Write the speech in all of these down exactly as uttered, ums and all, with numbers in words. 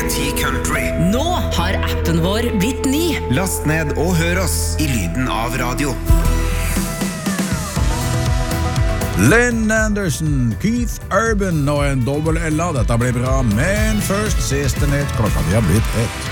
T Country. Nå har appen vår blitt ny. Last ned og hør oss i lyden av radio. Lynn Anderson, Keith Urban og en dobbel L-a. Dette blir bra, men først siste nytt. Klokka vi har blitt ett.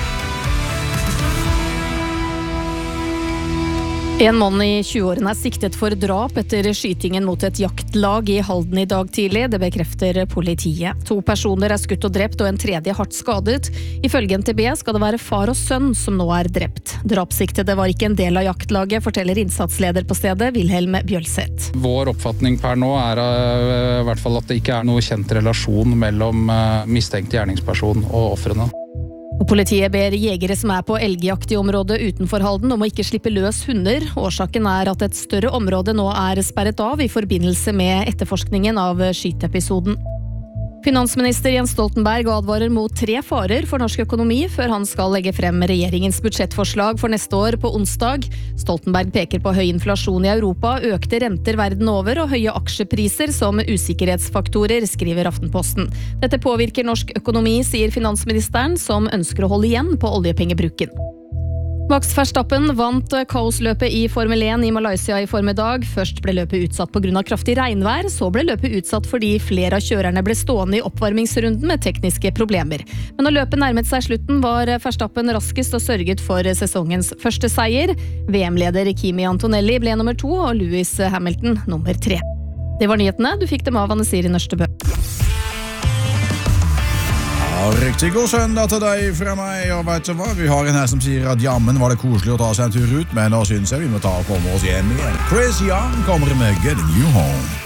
En mann i tjueårene er siktet for drap etter skytingen mot et jaktlag i Halden i dag tidlig. Det bekrefter politiet. To personer er skutt og drept, og en tredje hardt skadet. Ifølge N T B skal det være far og sønn som nå er drept. Drapssiktede var ikke en del av jaktlaget, forteller innsatsleder på stedet, Wilhelm Bjølseth. Vår oppfatning per nå er uh, i hvert fall at det ikke er noe kjent relasjon mellom uh, mistenkt gjerningsperson og ofrene. Og politiet ber jegere som er på elgjakt i området utenfor Halden om å ikke slippe løs hunder. Årsaken er at et større område nå er sperret av i forbindelse med etterforskningen av skyteepisoden. Finansminister Jens Stoltenberg advarer mot tre farer for norsk økonomi før han skal legge frem regjeringens budsjettforslag for neste år på onsdag. Stoltenberg peker på høy inflasjon i Europa, økte renter verden over og høye aksjepriser som usikkerhetsfaktorer, skriver Aftenposten. Dette påvirker norsk økonomi, sier finansministeren, som ønsker å holde igjen på oljepengebruken. Max Verstappen vant kaosløpet i Formel én i Malaysia i formiddag. Først ble løpet utsatt på grunn av kraftig regnvær, så ble løpet utsatt fordi flere av kjørerne ble stående i oppvarmingsrunden med tekniske problemer. Men når løpet nærmet seg slutten var Verstappen raskest og sørget for sesongens første seier. V M-leder Kimi Antonelli ble nummer to og Lewis Hamilton nummer tre. Det var nyhetene, du fikk dem av Anne Siri Nørstebø. Riktig god søndag til deg fra meg, og vet du hva? Vi har en her som sier at jammen var det koselig å ta seg en tur ut, men nå synes jeg vi må ta og komme oss hjem igjen. Chris Young kommer med Getting You Home.